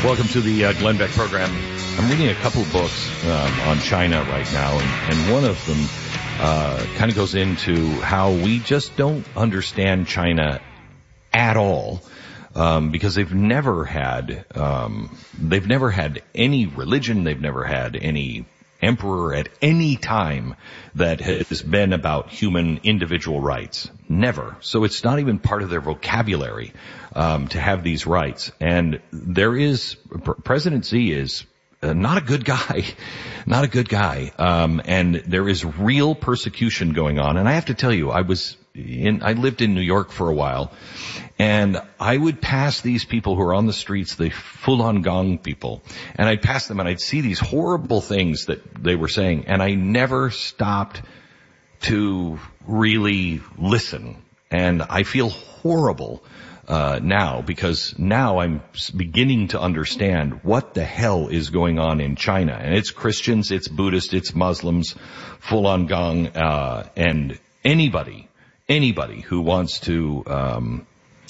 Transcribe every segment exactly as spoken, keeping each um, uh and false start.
Welcome to the uh, Glenn Beck program. I'm reading a couple of books um, on China right now, and, and one of them uh, kind of goes into how we just don't understand China at all, um, because they've never had um, they've never had any religion, they've never had any emperor at any time that has been about human individual rights. Never. So it's not even part of their vocabulary um, to have these rights. And there is, President Xi is uh, not a good guy, not a good guy. Um, and there is real persecution going on. And I have to tell you, I was in, I lived in New York for a while, and I would pass these people who are on the streets, the Falun Gong people, and I'd pass them and I'd see these horrible things that they were saying, and I never stopped to really listen. And I feel horrible uh now, because now I'm beginning to understand what the hell is going on in China. And it's Christians, it's Buddhists, it's Muslims, Falun Gong, uh and anybody, anybody who wants to um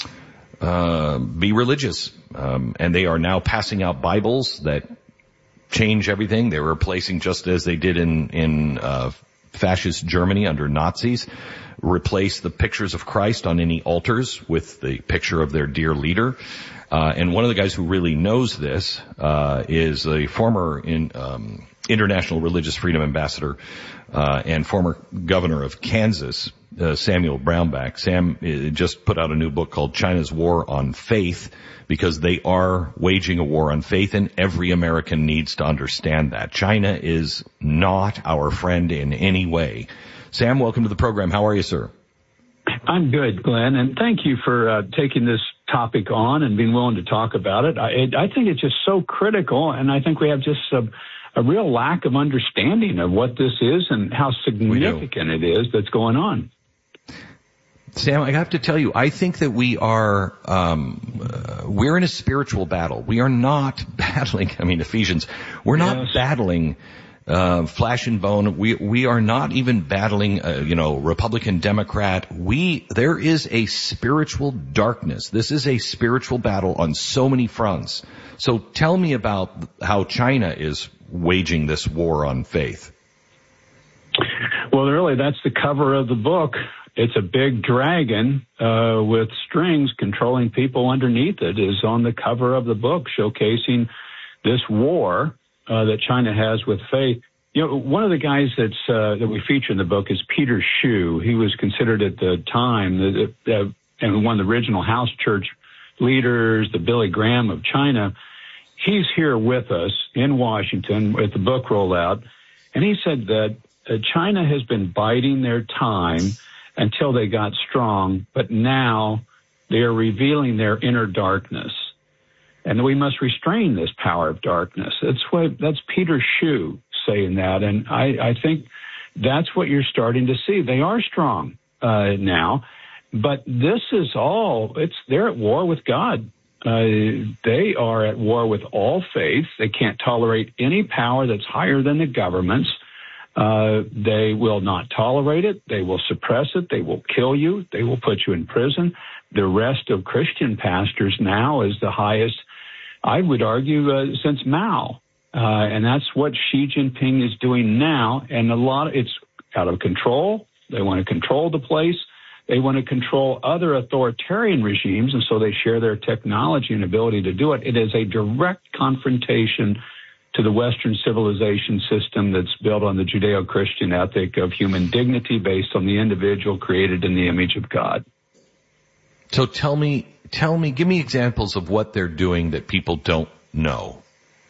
uh be religious. Um and they are now passing out Bibles that change everything. They're replacing, just as they did in in uh fascist Germany under Nazis, replace the pictures of Christ on any altars with the picture of their dear leader. Uh, and one of the guys who really knows this uh is a former in, um, International Religious Freedom Ambassador uh and former governor of Kansas, uh, Samuel Brownback. Sam uh, just put out a new book called China's War on Faith, because they are waging a war on faith, and every American needs to understand that. China is not our friend in any way. Sam, welcome to the program. How are you, sir? I'm good, Glenn, and thank you for uh, taking this topic on and being willing to talk about it. I, it. I think it's just so critical, and I think we have just a, a real lack of understanding of what this is and how significant it is that's going on. Sam, I have to tell you, I think that we are, um, uh, we're in a spiritual battle. We are not battling, I mean, Ephesians, we're not yes. battling, uh, flesh and bone. We, we are not even battling, uh, you know, Republican, Democrat. We, there is a spiritual darkness. This is a spiritual battle on so many fronts. So tell me about how China is waging this war on faith. Well, really, that's the cover of the book. It's a big dragon uh, with strings controlling people underneath it is on the cover of the book, showcasing this war uh, that China has with faith. You know, one of the guys that's uh, that we feature in the book is Peter Xu. He was considered at the time the, the, and one of the original house church leaders, the Billy Graham of China. He's here with us in Washington at the book rollout, and he said that uh, China has been biding their time until they got strong, but now they are revealing their inner darkness. And we must restrain this power of darkness. That's what, that's Peter Xu saying that. And I, I think that's what you're starting to see. They are strong, uh, now, but this is all, it's, they're at war with God. Uh, they are at war with all faith. They can't tolerate any power that's higher than the governments. Uh, they will not tolerate it. They will suppress it. They will kill you. They will put you in prison. The arrest of Christian pastors now is the highest, I would argue, uh, since Mao. Uh, and that's what Xi Jinping is doing now. And a lot of it's out of control. They want to control the place. They want to control other authoritarian regimes. And so they share their technology and ability to do it. It is a direct confrontation to the Western civilization system that's built on the Judeo-Christian ethic of human dignity based on the individual created in the image of God. So tell me, tell me, give me examples of what they're doing that people don't know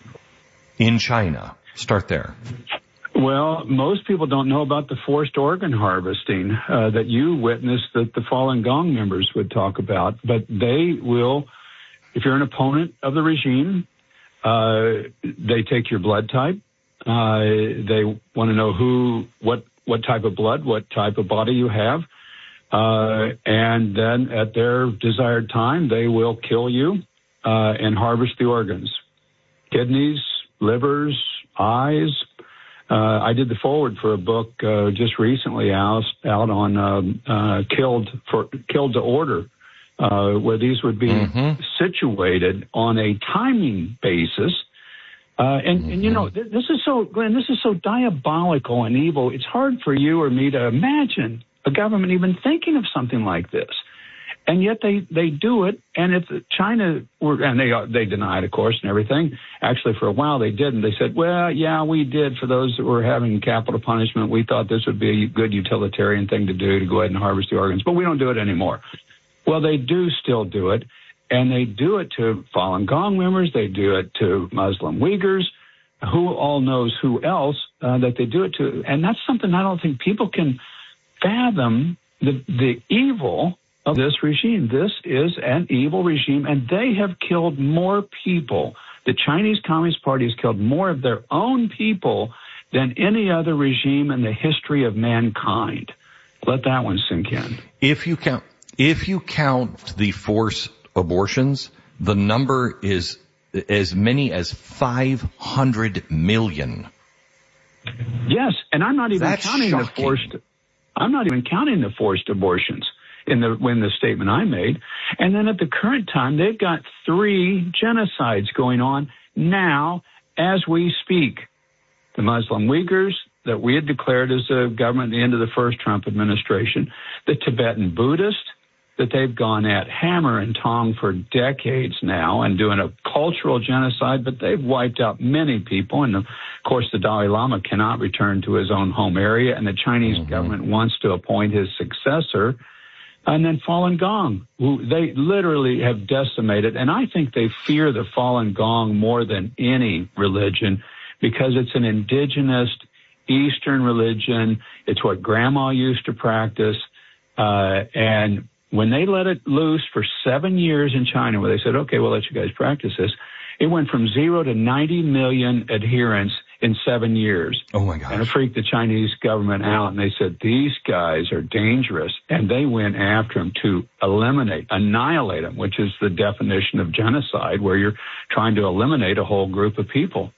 in China. Start there. Well, most people don't know about the forced organ harvesting uh, that you witnessed that the Falun Gong members would talk about. But they will, if you're an opponent of the regime, Uh, they take your blood type. Uh, they want to know who, what, what type of blood, what type of body you have. Uh, and then at their desired time, they will kill you, uh, and harvest the organs, kidneys, livers, eyes. Uh, I did the foreword for a book, uh, just recently out, out on, um, uh, killed for, killed to order. uh, where these would be mm-hmm. situated on a timing basis. Uh, and, mm-hmm. and, you know, th- this is so, Glenn, this is so diabolical and evil. It's hard for you or me to imagine a government even thinking of something like this. And yet they, they do it. And if China were, and they, they denied, of course, and everything. Actually, for a while they didn't. They said, well, yeah, we did for those that were having capital punishment. We thought this would be a good utilitarian thing to do, to go ahead and harvest the organs, but we don't do it anymore. Well, they do still do it. And they do it to Falun Gong members. They do it to Muslim Uyghurs. Who all knows who else uh, that they do it to. And that's something I don't think people can fathom, the, the evil of this regime. This is an evil regime, and they have killed more people. The Chinese Communist Party has killed more of their own people than any other regime in the history of mankind. Let that one sink in. If you count, if you count the forced abortions, the number is as many as five hundred million. Yes, and I'm not even That's counting shocking. the forced. I'm not even counting the forced abortions in the when the statement I made. And then at the current time, they've got three genocides going on now as we speak. The Muslim Uyghurs that we had declared as a government at the end of the first Trump administration, the Tibetan Buddhists that they've gone at hammer and tong for decades now and doing a cultural genocide, but they've wiped out many people. And, of course, the Dalai Lama cannot return to his own home area, and the Chinese mm-hmm. government wants to appoint his successor. And then Falun Gong, who they literally have decimated. And I think they fear the Falun Gong more than any religion because it's an indigenous Eastern religion. It's what Grandma used to practice. Uh, and when they let it loose for seven years in China, where they said, okay, we'll let you guys practice this, it went from zero to ninety million adherents in seven years. Oh, my gosh. And it freaked the Chinese government out, and they said, these guys are dangerous. And they went after them to eliminate, annihilate them, which is the definition of genocide, where you're trying to eliminate a whole group of people.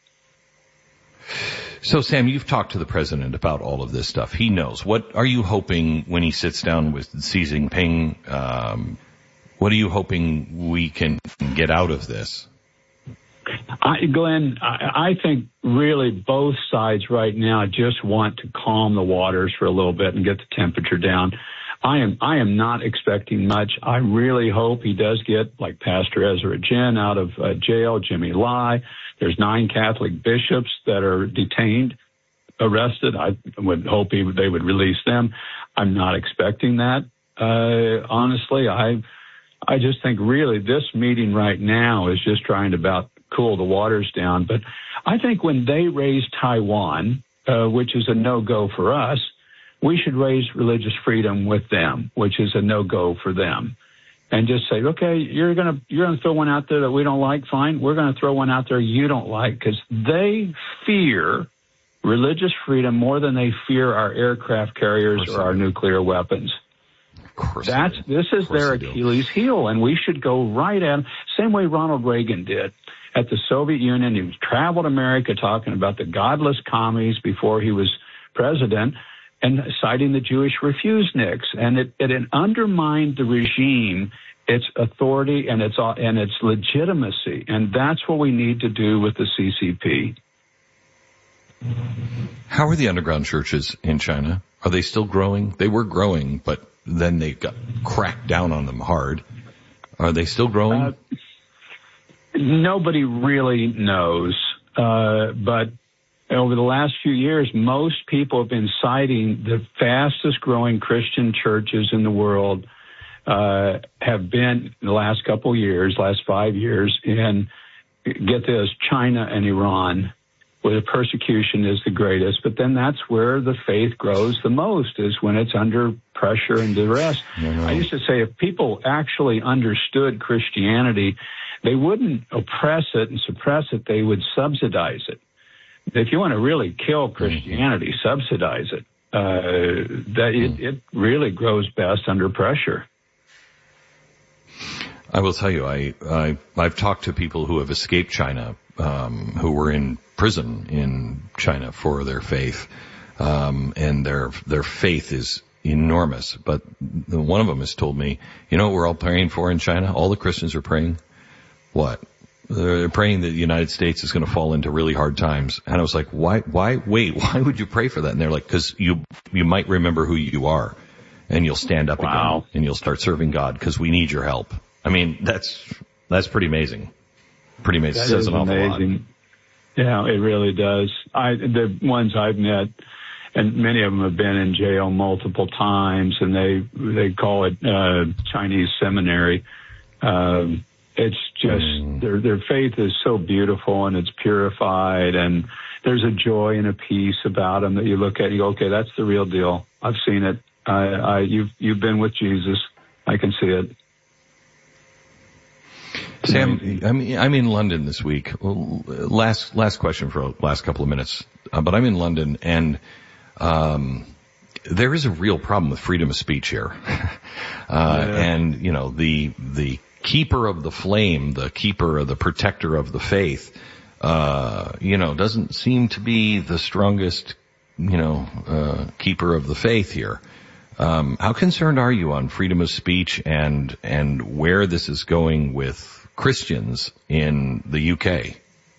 So, Sam, you've talked to the president about all of this stuff. He knows. What are you hoping when he sits down with Xi Jinping? Um, what are you hoping we can get out of this? I, Glenn, I, I think really both sides right now just want to calm the waters for a little bit and get the temperature down. I am I am not expecting much. I really hope he does get, like Pastor Ezra Jin, out of uh, jail, Jimmy Lai. There's nine Catholic bishops that are detained, arrested. I would hope he would, they would release them. I'm not expecting that. Uh, honestly, I I just think really this meeting right now is just trying to about cool the waters down. But I think when they raise Taiwan, uh, which is a no-go for us, we should raise religious freedom with them, which is a no-go for them. And just say, okay, you're going to you're going to throw one out there that we don't like, fine. We're going to throw one out there you don't like, because they fear religious freedom more than they fear our aircraft carriers or our nuclear weapons. Of course That's this is their Achilles heel, and we should go right at them. Same way Ronald Reagan did at the Soviet Union. He traveled America talking about the godless commies before he was president, and citing the Jewish refuseniks, and it, it, it undermined the regime, its authority, and its and its legitimacy, and that's what we need to do with the C C P. How are the underground churches in China? Are they still growing? They were growing, but then they got cracked down on them hard. Are they still growing? Uh, nobody really knows, uh, but over the last few years, most people have been citing the fastest growing Christian churches in the world uh, have been in the last couple of years, last five years, in, get this, China and Iran, where the persecution is the greatest. But then that's where the faith grows the most, is when it's under pressure and duress. Mm-hmm. I used to say if people actually understood Christianity, they wouldn't oppress it and suppress it, they would subsidize it. If you want to really kill Christianity, subsidize it. Uh, that it, it really grows best under pressure. I will tell you, I, I I've talked to people who have escaped China, um, who were in prison in China for their faith, um, and their their faith is enormous. But the, one of them has told me, you know what we're all praying for in China? All the Christians are praying. What? They're praying that the United States is going to fall into really hard times. And I was like, why, why, wait, why would you pray for that? And they're like, cause you, you might remember who you are and you'll stand up wow. again and you'll start serving God because we need your help. I mean, that's, that's pretty amazing. Pretty amazing. That Says is an awful amazing. lot. Yeah, it really does. I, the ones I've met, and many of them have been in jail multiple times, and they, they call it, uh, Chinese seminary. Um, It's just, mm. their their faith is so beautiful and it's purified, and there's a joy and a peace about them that you look at and you go, okay, that's the real deal. I've seen it. I, I you've you've been with Jesus. I can see it. Sam, I'm I'm in London this week. Last last question for the last couple of minutes, uh, but I'm in London, and um, there is a real problem with freedom of speech here, uh, yeah. and you know the the. keeper of the flame, the keeper of the protector of the faith, uh, you know, doesn't seem to be the strongest, you know, uh, keeper of the faith here. Um, how concerned are you on freedom of speech and, and where this is going with Christians in the U K?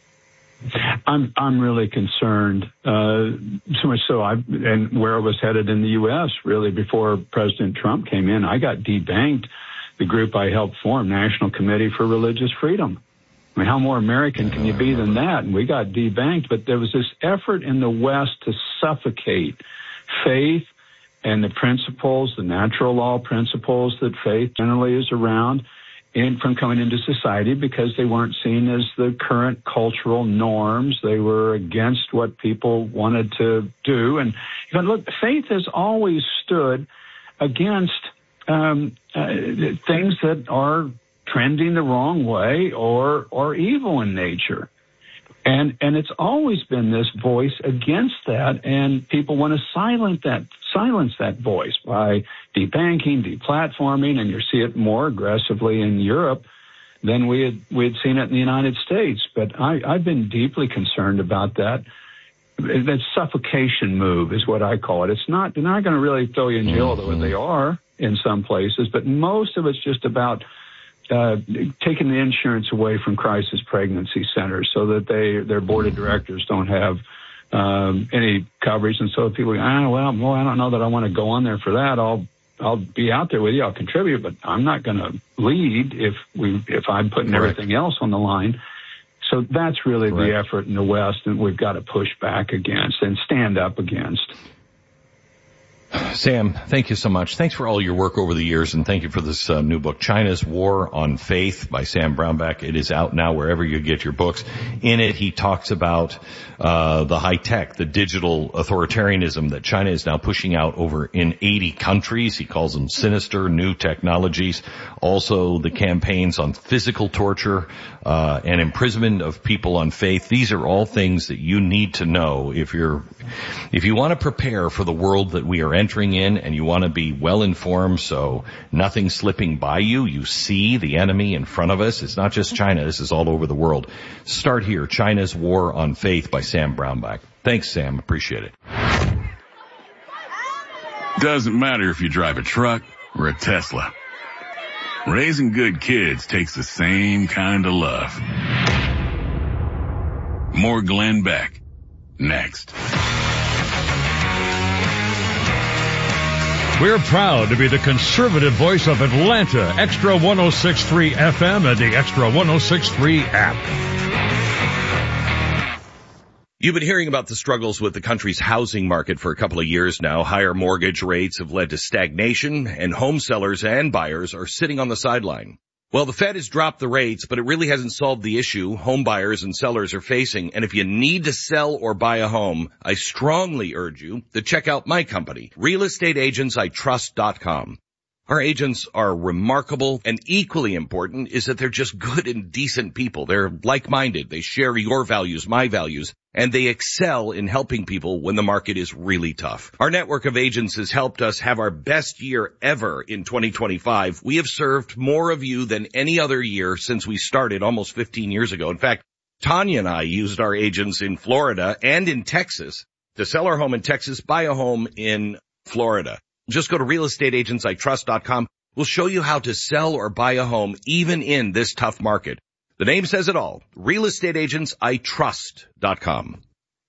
I'm, I'm really concerned, uh, so much so I, and where it was headed in the U S really before President Trump came in, I got debanked. The group I helped form, National Committee for Religious Freedom. I mean, how more American can you be than that? And we got debanked, but there was this effort in the West to suffocate faith and the principles, the natural law principles that faith generally is around, in from coming into society because they weren't seen as the current cultural norms. They were against what people wanted to do. And you know, look, faith has always stood against Um, uh, things that are trending the wrong way or or evil in nature, and and it's always been this voice against that, and people want to silence that silence that voice by debanking, deplatforming, and you see it more aggressively in Europe than we had we had seen it in the United States. But I, I've been deeply concerned about that. That suffocation move is what I call it. It's not they're not going to really throw you in jail the way they are in some places, but most of it's just about uh, taking the insurance away from crisis pregnancy centers so that they their board of directors don't have um, any coverage. And so people go, ah, well, well, I don't know that I want to go on there for that. I'll I'll be out there with you. I'll contribute, but I'm not going to lead if we if I'm putting Correct. everything else on the line. So that's really Correct. the effort in the West, and we've got to push back against and stand up against. Sam, thank you so much. Thanks for all your work over the years, and thank you for this uh, new book, China's War on Faith by Sam Brownback. It is out now wherever you get your books. In it, he talks about uh the high-tech, the digital authoritarianism that China is now pushing out over in eighty countries. He calls them sinister new technologies. Also, the campaigns on physical torture uh and imprisonment of people on faith. These are all things that you need to know if you're if you want to prepare for the world that we are entering in, and you want to be well informed so nothing slipping by you. You see the enemy in front of us. It's not just China. This is all over the world. Start here. China's War on Faith by Sam Brownback. Thanks, Sam. Appreciate it. Doesn't matter if you drive a truck or a Tesla. Raising good kids takes the same kind of love. More Glenn Beck. Next. We're proud to be the conservative voice of Atlanta, Extra one oh six point three F M and the Extra one oh six point three app. You've been hearing about the struggles with the country's housing market for a couple of years now. Higher mortgage rates have led to stagnation, and home sellers and buyers are sitting on the sideline. Well, the Fed has dropped the rates, but it really hasn't solved the issue home buyers and sellers are facing. And if you need to sell or buy a home, I strongly urge you to check out my company, real estate agents I trust dot com. Our agents are remarkable, and equally important is that they're just good and decent people. They're like-minded. They share your values, my values, and they excel in helping people when the market is really tough. Our network of agents has helped us have our best year ever in twenty twenty-five. We have served more of you than any other year since we started almost fifteen years ago. In fact, Tanya and I used our agents in Florida and in Texas to sell our home in Texas, buy a home in Florida. Just go to real estate agents I trust dot com. We'll show you how to sell or buy a home even in this tough market. The name says it all. real estate agents I trust dot com.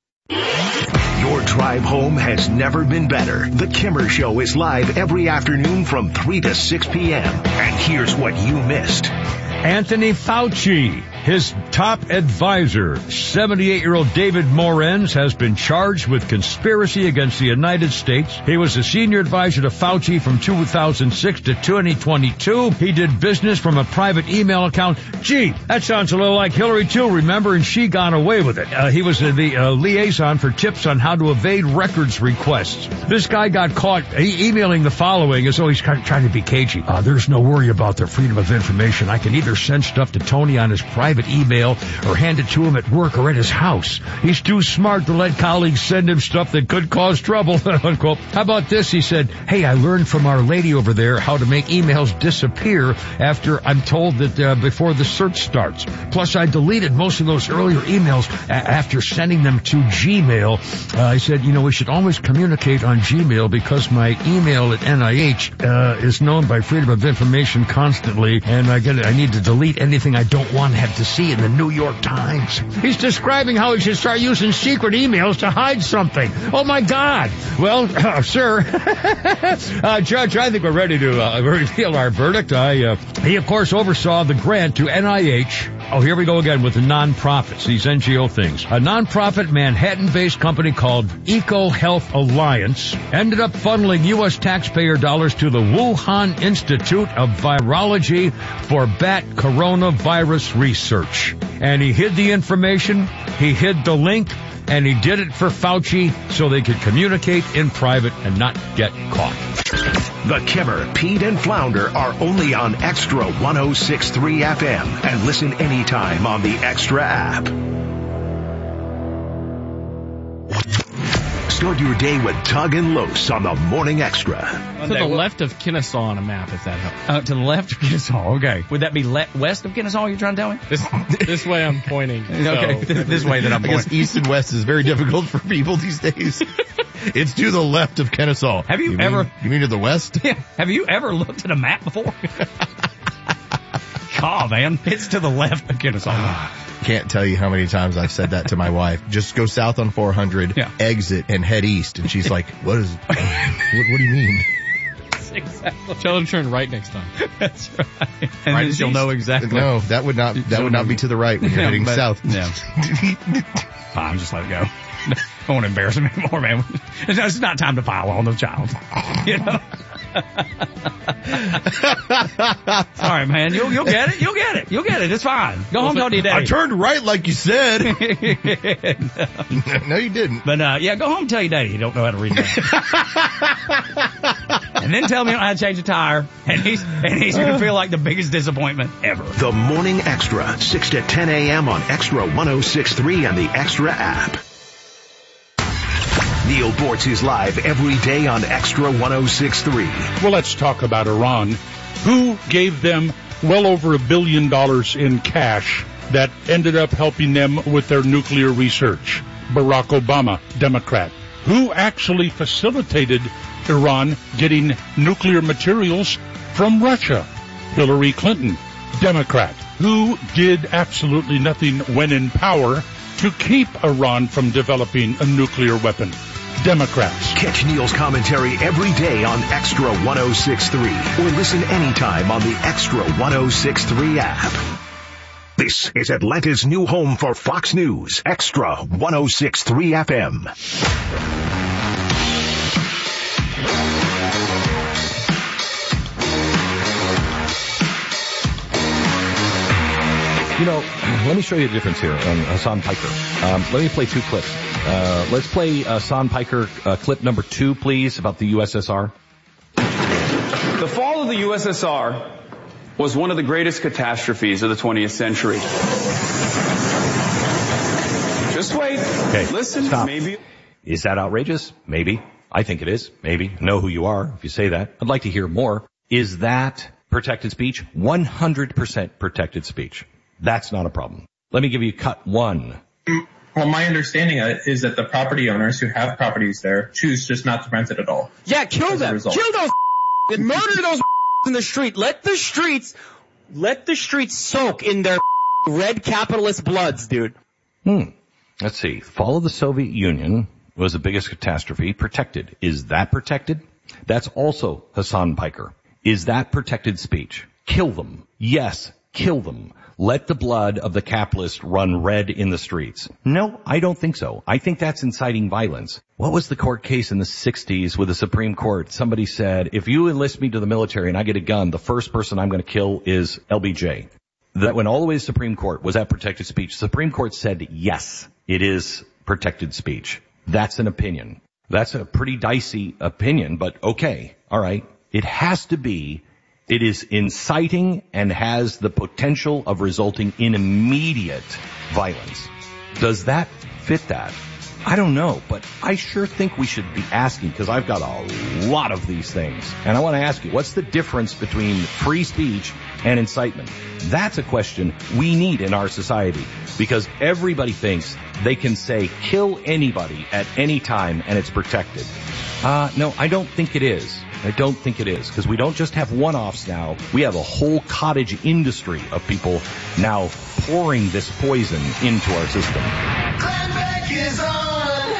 Your drive home has never been better. The Kimmer Show is live every afternoon from three to six p.m. And here's what you missed. Anthony Fauci, his top advisor, seventy-eight-year-old David Morenz, has been charged with conspiracy against the United States. He was a senior advisor to Fauci from two thousand six to twenty twenty-two. He did business from a private email account. Gee, that sounds a little like Hillary too, remember? And she got away with it. Uh, he was uh, the uh, liaison for tips on how to evade records requests. This guy got caught e- emailing the following as though he's kind of trying to be cagey. Uh, there's no worry about the freedom of information. I can either send stuff to Tony on his private email or hand it to him at work or at his house. He's too smart to let colleagues send him stuff that could cause trouble, unquote. How about this? He said, hey, I learned from our lady over there how to make emails disappear after I'm told that uh, before the search starts. Plus, I deleted most of those earlier emails a- after sending them to Gmail. Uh, I said, you know, we should always communicate on Gmail because my email at N I H uh, is known by Freedom of Information constantly, and I get I need to delete anything I don't want to have to see in the New York Times. He's describing how he should start using secret emails to hide something. Oh, my God. Well, uh, sir, uh, Judge, I think we're ready to uh, reveal our verdict. I, uh, he, of course, oversaw the grant to N I H. Oh, here we go again with the nonprofits, these N G O things. A nonprofit Manhattan-based company called Eco Health Alliance ended up funneling U S taxpayer dollars to the Wuhan Institute of Virology for bat coronavirus research. And he hid the information, he hid the link, and he did it for Fauci so they could communicate in private and not get caught. The Kimmer, Pete, and Flounder are only on Extra one oh six point three F M and listen anytime on the Extra app. Start your day with Tug and Los on the Morning Extra. To the left of Kennesaw on a map, if that helps. Uh, to the left of Kennesaw, okay. Would that be le- west of Kennesaw, you're trying to tell me? This, this way I'm pointing. Okay, So. this way that I'm I pointing. guess east and west is very difficult for people these days. It's to the left of Kennesaw. Have you, you ever... Mean, you mean to the west? Yeah. Have you ever looked at a map before? Oh, man. It's to the left of Kennesaw. Can't tell you how many times I've said that to my wife. Just go south on four hundred, yeah. exit, and head east. And she's like, what is, what, what do you mean? Exactly. Tell her to turn right next time. That's right. And Right then she'll east. know exactly. No, that would not, that would not be to the right when you're Yeah, heading but- south. Yeah. Fine, just let it go. I won't embarrass him anymore, man. It's it's not time to pile on the child. You know? Sorry, man. You'll, you'll get it. You'll get it. You'll get it. It's fine. Go home, talk to your daddy. I turned right like you said. no. No, you didn't. But, uh, yeah, go home and tell your daddy you don't know how to read maps. And then tell me you don't know how to change a tire. And he's, and he's going to feel like the biggest disappointment ever. The Morning Extra, six to ten a.m. on Extra one oh six point three and the Extra app. Neil Bortz is live every day on Extra one oh six point three. Well, let's talk about Iran. Who gave them well over a billion dollars in cash that ended up helping them with their nuclear research? Barack Obama, Democrat. Who actually facilitated Iran getting nuclear materials from Russia? Hillary Clinton, Democrat. Who did absolutely nothing when in power to keep Iran from developing a nuclear weapon? Democrats. Catch Neil's commentary every day on Extra one oh six point three or listen anytime on the Extra one oh six point three app. This is Atlanta's new home for Fox News, Extra one oh six point three F M. You know, let me show you the difference here on Hassan Piker. Um, let me play two clips. Uh, let's play uh, Hassan Piker uh, clip number two, please, about the U S S R. The fall of the U S S R was one of the greatest catastrophes of the twentieth century. Just wait. Okay, listen. stop. Maybe. Is that outrageous? Maybe. I think it is. Maybe. Know who you are if you say that. I'd like to hear more. Is that protected speech? one hundred percent protected speech. That's not a problem. Let me give you cut one. Well, my understanding is that the property owners who have properties there choose just not to rent it at all. Yeah, kill them. Kill those and murder those in the street. Let the streets, let the streets soak in their red capitalist bloods, dude. Hmm. Let's see. Fall of the Soviet Union was the biggest catastrophe. Protected. Is that protected? That's also Hassan Piker. Is that protected speech? Kill them. Yes, kill them. Let the blood of the capitalists run red in the streets. No, I don't think so. I think that's inciting violence. What was the court case in the sixties with the Supreme Court? Somebody said, if you enlist me to the military and I get a gun, the first person I'm going to kill is L B J. That went all the way to the Supreme Court. Was that protected speech? The Supreme Court said, yes, it is protected speech. That's an opinion. That's a pretty dicey opinion, but okay. All right. It has to be. It is inciting and has the potential of resulting in immediate violence. Does that fit that? I don't know, but I sure think we should be asking, because I've got a lot of these things. And I want to ask you, what's the difference between free speech and incitement? That's a question we need in our society, because everybody thinks they can say kill anybody at any time and it's protected. Uh, no, I don't think it is. I don't think it is, because we don't just have one-offs now. We have a whole cottage industry of people now pouring this poison into our system. Is on.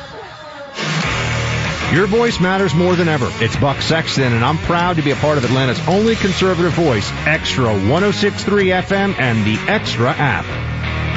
Your voice matters more than ever. It's Buck Sexton, and I'm proud to be a part of Atlanta's only conservative voice, Extra one oh six point three F M and the Extra app.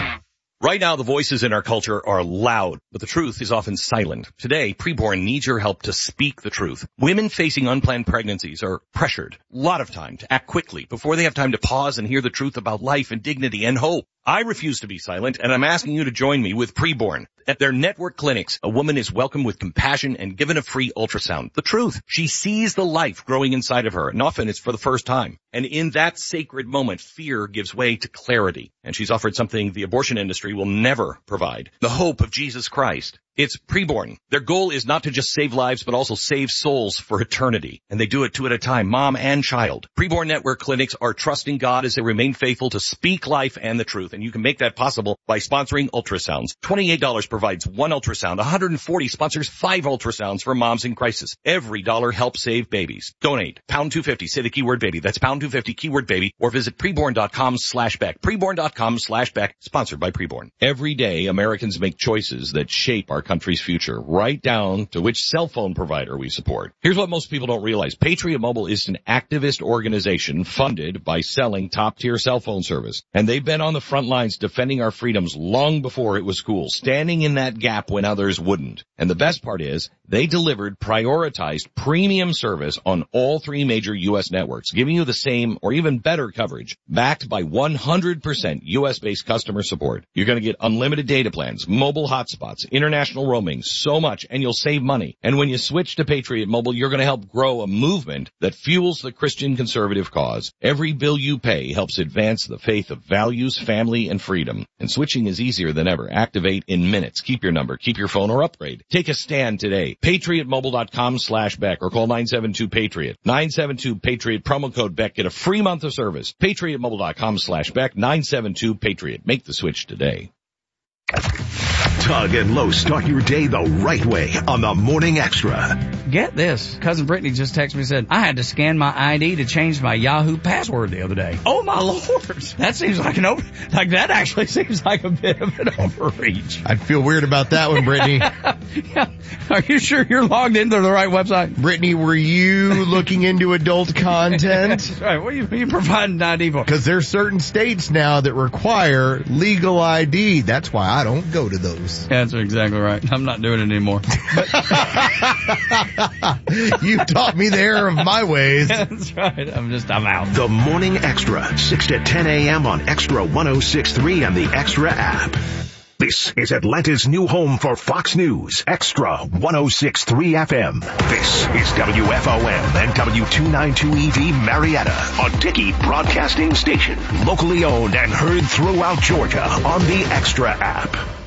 Right now, the voices in our culture are loud, but the truth is often silent. Today, preborn needs your help to speak the truth. Women facing unplanned pregnancies are pressured a lot of time to act quickly before they have time to pause and hear the truth about life and dignity and hope. I refuse to be silent, and I'm asking you to join me with Preborn. At their network clinics, a woman is welcomed with compassion and given a free ultrasound. The truth, she sees the life growing inside of her, and often it's for the first time. And in that sacred moment, fear gives way to clarity. And she's offered something the abortion industry will never provide: the hope of Jesus Christ. It's Preborn. Their goal is not to just save lives, but also save souls for eternity. And they do it two at a time, mom and child. Preborn Network clinics are trusting God as they remain faithful to speak life and the truth. And you can make that possible by sponsoring ultrasounds. twenty-eight dollars provides one ultrasound. one hundred forty dollars sponsors five ultrasounds for moms in crisis. Every dollar helps save babies. Donate. Pound two fifty. Say the keyword baby. That's pound two fifty, keyword baby. Or visit preborn.com slash Beck. Preborn.com slash Beck. Sponsored by Preborn. Every day, Americans make choices that shape our country's future, right down to which cell phone provider we support. Here's what most people don't realize. Patriot Mobile is an activist organization funded by selling top-tier cell phone service. And they've been on the front lines defending our freedoms long before it was cool, standing in that gap when others wouldn't. And the best part is, they delivered prioritized premium service on all three major U S networks, giving you the same or even better coverage, backed by one hundred percent U S-based customer support. You're going to get unlimited data plans, mobile hotspots, international roaming, so much, and you'll save money. And when you switch to Patriot Mobile, you're going to help grow a movement that fuels the Christian conservative cause. Every bill you pay helps advance the faith of values, family, and freedom. And switching is easier than ever. Activate in minutes. Keep your number, keep your phone, or upgrade. Take a stand today. PatriotMobile.com slash Beck or call nine seven two Patriot. nine seven two Patriot, promo code Beck. Get a free month of service. PatriotMobile.com slash Beck, nine seven two Patriot. Make the switch today. Tug and Low start your day the right way on the Morning Extra. Get this. Cousin Brittany just texted me and said, I had to scan my I D to change my Yahoo password the other day. Oh, my Lord. That seems like an over, like that actually seems like a bit of an overreach. I'd feel weird about that one, Brittany. Yeah. Are you sure you're logged into the right website? Brittany, were you looking into adult content? That's right. What are you, what are you providing I D for? Because there's certain states now that require legal I D. That's why I don't go to those. That's exactly right. I'm not doing it anymore. You taught me the error of my ways. That's right. I'm just, I'm out. The Morning Extra, six to ten a.m. on Extra one oh six point three and the Extra app. This is Atlanta's new home for Fox News, Extra one oh six point three F M. This is W F O M and W two ninety-two E V Marietta, a Dickey Broadcasting Station, locally owned and heard throughout Georgia on the Extra app.